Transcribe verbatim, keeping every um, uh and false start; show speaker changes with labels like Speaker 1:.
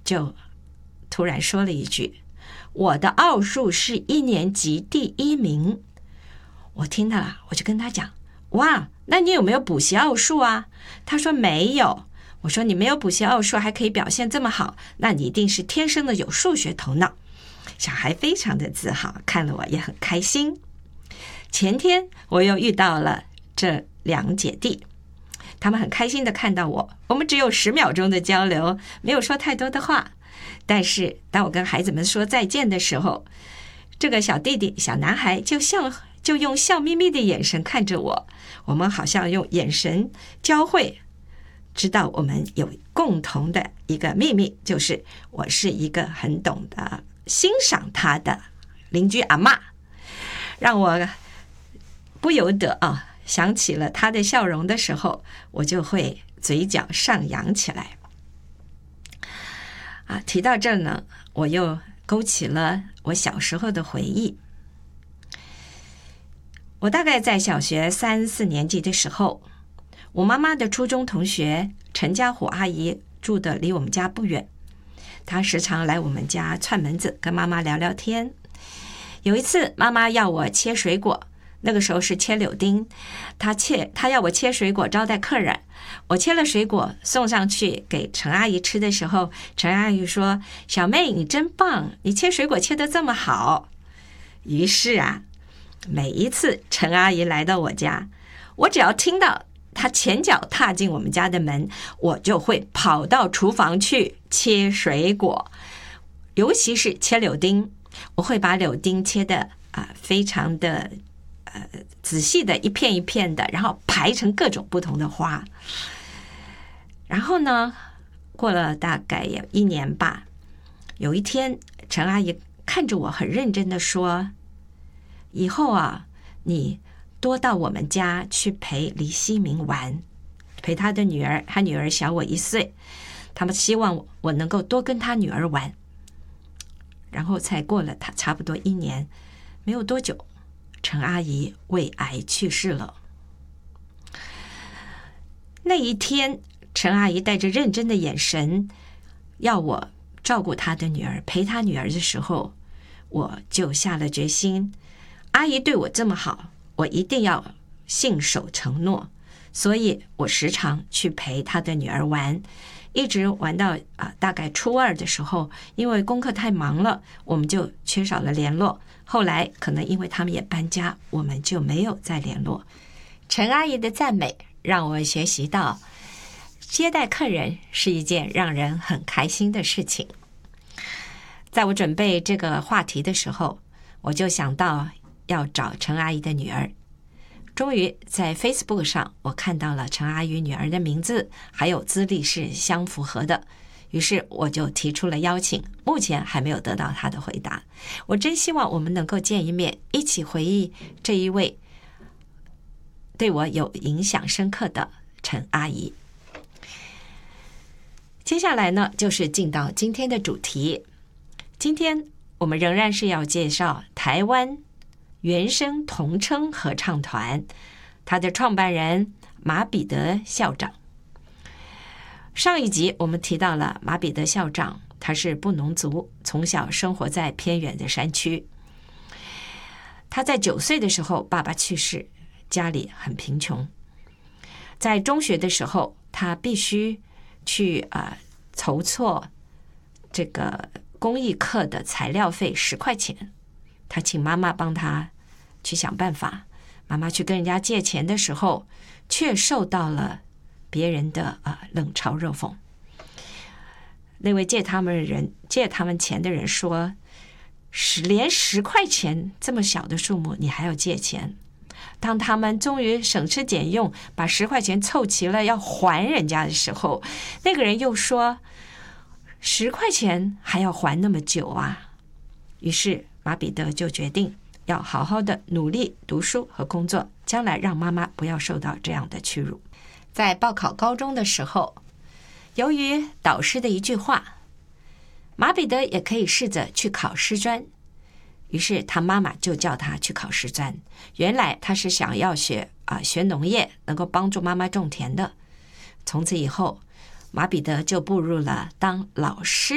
Speaker 1: 就突然说了一句：“我的奥数是一年级第一名。”我听到了，我就跟他讲：“哇，那你有没有补习奥数啊？”他说：“没有。”我说：“你没有补习奥数还可以表现这么好，那你一定是天生的有数学头脑。”小孩非常的自豪，看了我也很开心。前天我又遇到了这两姐弟，他们很开心的看到我，我们只有十秒钟的交流，没有说太多的话。但是当我跟孩子们说再见的时候，这个小弟弟小男孩就笑就用笑眯眯的眼神看着我，我们好像用眼神交汇，知道我们有共同的一个秘密，就是我是一个很懂得欣赏他的邻居阿嬷，让我不由得啊想起了他的笑容的时候，我就会嘴角上扬起来。啊，提到这儿呢，我又勾起了我小时候的回忆。我大概在小学三四年级的时候，我妈妈的初中同学陈家虎阿姨住的离我们家不远，她时常来我们家串门子，跟妈妈聊聊天。有一次妈妈要我切水果，那个时候是切柳丁，她切她要我切水果招待客人，我切了水果送上去给陈阿姨吃的时候，陈阿姨说：“小妹你真棒，你切水果切得这么好。”于是啊，每一次陈阿姨来到我家，我只要听到她前脚踏进我们家的门，我就会跑到厨房去切水果，尤其是切柳丁，我会把柳丁切得啊、呃、非常的呃仔细的一片一片的，然后排成各种不同的花。然后呢，过了大概有一年吧，有一天陈阿姨看着我很认真的说：“以后啊，你多到我们家去陪李希明玩，陪他的女儿，他女儿小我一岁，他们希望我能够多跟他女儿玩。”然后才过了他差不多一年，没有多久，陈阿姨胃癌去世了。那一天，陈阿姨带着认真的眼神要我照顾她的女儿，陪她女儿的时候，我就下了决心，阿姨对我这么好，我一定要信守承诺。所以我时常去陪她的女儿玩，一直玩到啊大概初二的时候，因为功课太忙了，我们就缺少了联络。后来可能因为他们也搬家，我们就没有再联络。陈阿姨的赞美让我学习到，接待客人是一件让人很开心的事情。在我准备这个话题的时候，我就想到要找陈阿姨的女儿。终于在 Facebook 上我看到了陈阿姨女儿的名字还有资历是相符合的，于是我就提出了邀请，目前还没有得到她的回答。我真希望我们能够见一面，一起回忆这一位对我有影响深刻的陈阿姨。接下来呢，就是进到今天的主题。今天我们仍然是要介绍台湾原声童声合唱团，他的创办人马彼得校长。上一集我们提到了马彼得校长，他是布农族，从小生活在偏远的山区。他在九岁的时候爸爸去世，家里很贫穷。在中学的时候，他必须去呃筹措这个公益课的材料费十块钱，他请妈妈帮他去想办法。妈妈去跟人家借钱的时候，却受到了别人的呃冷嘲热讽。那位借他们人借他们钱的人说：“十连十块钱这么小的数目，你还要借钱？”当他们终于省吃俭用把十块钱凑齐了要还人家的时候，那个人又说：“十块钱还要还那么久啊？”于是马彼得就决定要好好的努力读书和工作，将来让妈妈不要受到这样的屈辱。在报考高中的时候，由于导师的一句话，马彼得也可以试着去考师专，于是他妈妈就叫他去考师专。原来他是想要学啊、呃、学农业，能够帮助妈妈种田的。从此以后，马彼得就步入了当老师